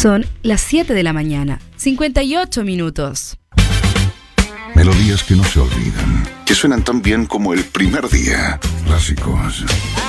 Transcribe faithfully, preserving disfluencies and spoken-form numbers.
Son las siete de la mañana, cincuenta y ocho minutos. Melodías que no se olvidan, que suenan tan bien como el primer día. Clásicos.